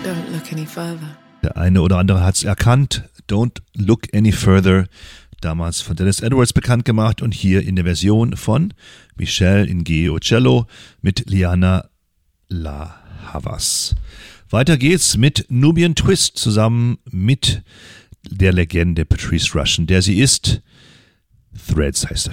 Don't look any further. Der eine oder andere hat es erkannt. Don't Look Any Further. Damals von Dennis Edwards bekannt gemacht und hier in der Version von Michelle Ngeo Cello mit Liana La Havas. Weiter geht's mit Nubian Twist zusammen mit der Legende Patrice Rushen, der sie ist. Threads heißt das.